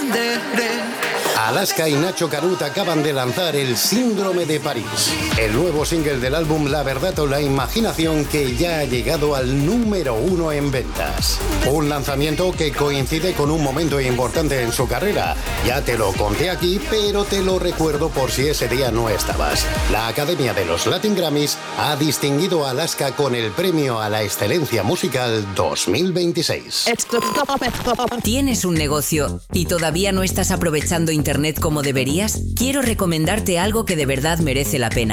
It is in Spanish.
Alaska y Nacho Canut acaban de lanzar El Síndrome de París, el nuevo single del álbum La Verdad o la Imaginación, que ya ha llegado al número 1 en ventas. Un lanzamiento que coincide con un momento importante en su carrera. Ya te lo conté aquí, pero te lo recuerdo por si ese día no estabas. La Academia de los Latin Grammys ha distinguido a Alaska con el Premio a la Excelencia Musical 2026. ¿Tienes un negocio y todavía no estás aprovechando Internet como deberías? Quiero recomendarte algo que de verdad merece la pena.